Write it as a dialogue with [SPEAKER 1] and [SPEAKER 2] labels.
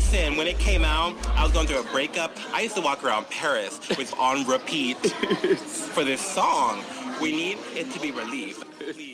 [SPEAKER 1] Listen, when it came out, I was going through a breakup. I used to walk around Paris with on repeat for this song. We need it to be relieved.